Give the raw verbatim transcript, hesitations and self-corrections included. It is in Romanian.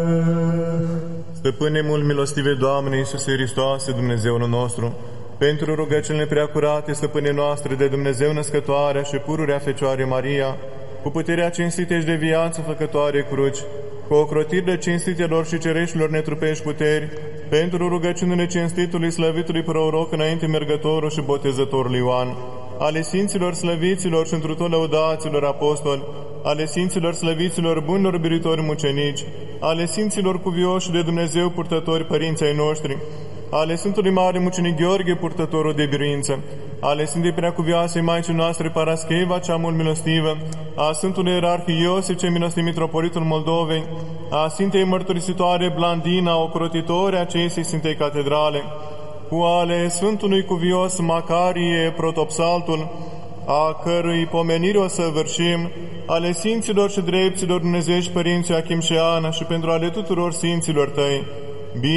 Stăpâne mult milostive, Doamne Iisuse Hristoase, Dumnezeul nostru, pentru rugăciunile preacurate, Stăpâne noastre, de Dumnezeu născătoarea și pururea Fecioare Maria, cu puterea cinstite și de viață făcătoare cruci, cu ocrotirile cinstitelor și cereștilor netrupești puteri, pentru rugăciunile cinstitului slăvitului proroc înainte mergătorul și botezătorul Ioan, ale Sfinților slăviților și întru tot lăudaților apostoli, ale Sfinților slăviților bunilor biritori mucenici, ale Sfinților cuvioși de Dumnezeu purtători părinții ai noștri, ale Sfântului Mare Mucenic Gheorghe, purtătorul de biruință, ale Sfintei Preacuvioasei Maicii noastre Parascheva, cea mult milostivă, a Sfântului Ierarhie Iosif, cel milostiv mitropolitul Moldovei, a Sfintei Mărturisitoare Blandina, ocrotitoare acestei Sfintei Catedrale, cu ale Sfântului Cuvios Macarie, protopsaltul, a cărui pomenire o să vârșim, ale Sfinților și Drepților Dumnezeiești Părinții Achim și Ana și pentru ale tuturor Sfinților Tăi,